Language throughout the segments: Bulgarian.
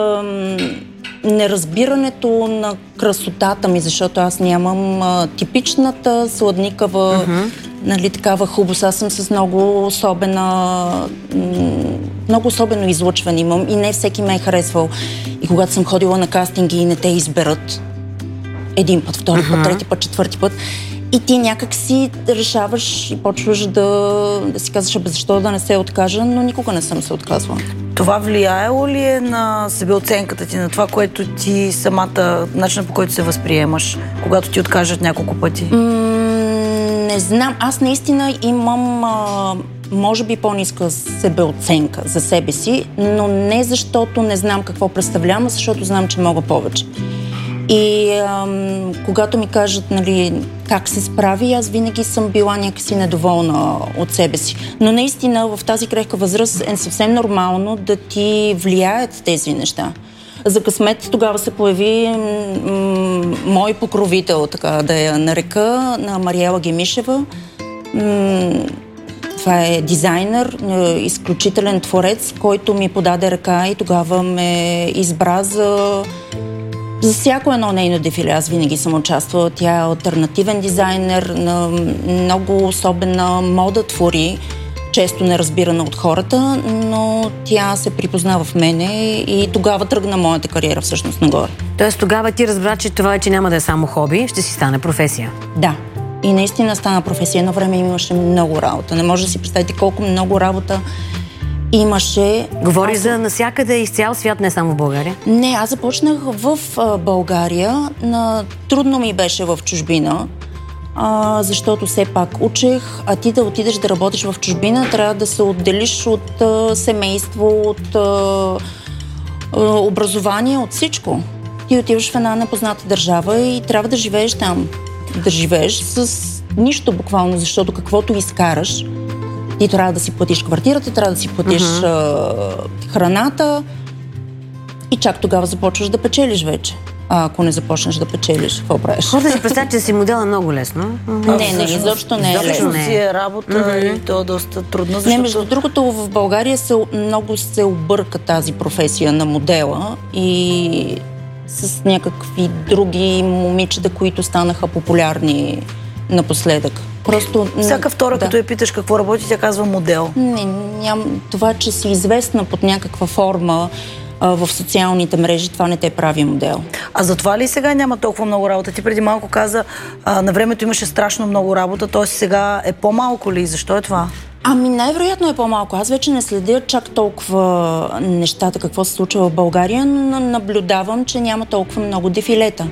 неразбирането на красотата ми, защото аз нямам типичната сладникава, нали, такава хубост. Аз съм с много особено излъчване имам и не всеки ме е харесвал. И когато съм ходила на кастинги и не те изберат един път, втори път, трети път, четвърти път, и ти някак си решаваш и почваш да си казваш, защо да не се откажа, но никога не съм се отказвала. Това влияело ли е на себеоценката ти, на това, което ти самата, начинът по който се възприемаш, когато ти откажат няколко пъти? Не знам. Аз наистина имам, може би, по-ниска себеоценка за себе си, но не защото не знам какво представлявам, а защото знам, че мога повече. И когато ми кажат, нали, как се справи, аз винаги съм била някакси недоволна от себе си. Но наистина в тази крехка възраст е съвсем нормално да ти влияят тези неща. За късмет тогава се появи мой покровител, така да я нарека, на Мариела Гемишева. Това е дизайнер, изключителен творец, който ми подаде ръка и тогава ме избра за всяко едно нейно дефиле. Аз винаги съм участвала. Тя е алтернативен дизайнер, много особена мода твори, често неразбирана от хората, но тя се припозна в мене и тогава тръгна моята кариера всъщност нагоре. Тоест тогава ти разбра, че това вече няма да е само хоби, ще си стане професия. Да. И наистина стана професия. Едно време имаше много работа. Не може да си представите колко много работа имаше. Говори за навсякъде из цял свят, не само в България? Не, аз започнах в България. Трудно ми беше в чужбина, защото все пак учех, а ти да отидеш да работиш в чужбина, трябва да се отделиш от семейство, от образование, от всичко. Ти отиваш в една непозната държава и трябва да живееш там. Да живееш с нищо буквално, защото каквото изкараш, ти трябва да си платиш квартирата, трябва да си платиш храната и чак тогава започваш да печелиш вече. А ако не започнеш да печелиш, какво правиш? Хората да си представят, че да си модела много лесно. Не, изобщо не е лесно. Изобщо си е работа и то е доста трудно, защото... Не, между другото, в България много се обърка тази професия на модела и с някакви други момичета, които станаха популярни напоследък. Просто... Всяка втора, като я питаш какво работи, тя казва модел. Не, това, че си известна под някаква форма в социалните мрежи, това не те прави модел. А затова ли сега няма толкова много работа? Ти преди малко каза, на времето имаше страшно много работа, т.е. сега е по-малко ли? Защо е това? Ами най-вероятно е по-малко. Аз вече не следя чак толкова нещата, какво се случва в България, но наблюдавам, че няма толкова много дефилета.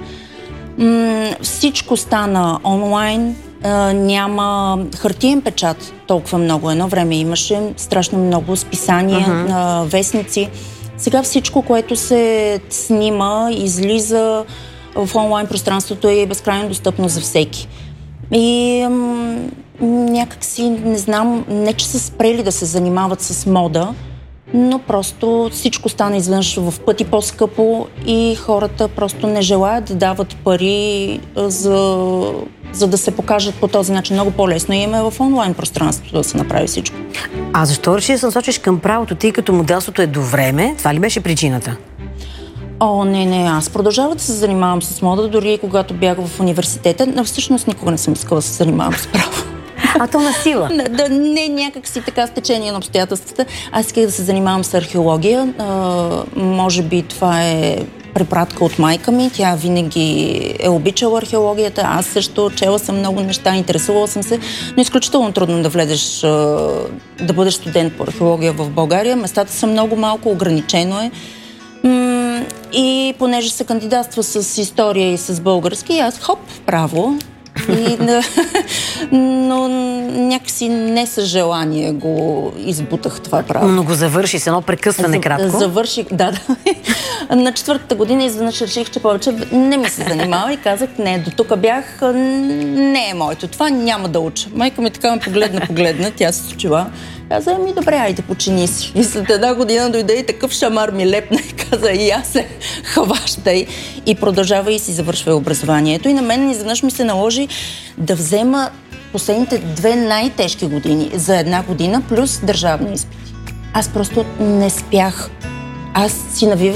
Всичко стана онлайн, няма хартиен печат толкова много. Едно време имаше страшно много списания, вестници. Сега всичко, което се снима, излиза в онлайн пространството е безкрайно достъпно за всеки. И някакси, не знам, не че са спрели да се занимават с мода, но просто всичко стана изведнъж в пъти по-скъпо и хората просто не желаят да дават пари за да се покажат по този начин. Много по-лесно им е в онлайн пространството да се направи всичко. А защо реши да се насочиш към правото, тъй като моделството е до време? Това ли беше причината? О, не. Аз продължавам да се занимавам с мода, дори когато бях в университета. Но всъщност никога не съм искала да се занимавам с право. А то на сила? Не някак си така с течение на обстоятелствата. Аз исках да се занимавам с археология. Може би това е препратка от майка ми. Тя винаги е обичала археологията. Аз също чела съм много неща, интересувала съм се. Но изключително трудно да влезеш, да бъдеш студент по археология в България. Местата са много малко, ограничено е. И понеже се кандидатства с история и с български, аз право. Но някакси не със желание го избутах това право. Но го завърши с едно прекъсване кратко. Завърших, да. На 4-та година изведнъж реших, че повече не ми се занимава и казах, не, до тук бях, не е моето. Това няма да уча. Майка ми така ме погледна, тя се случила. Каза, добре, айде, почини си. И след една година дойде и такъв шамар ми лепна и каза, и аз се хващай. И продължава и си завършва образованието. И на мен изведнъж ми се наложи да взема последните 2 най-тежки години за една година плюс държавни изпити. Аз просто не спях. Аз си навивах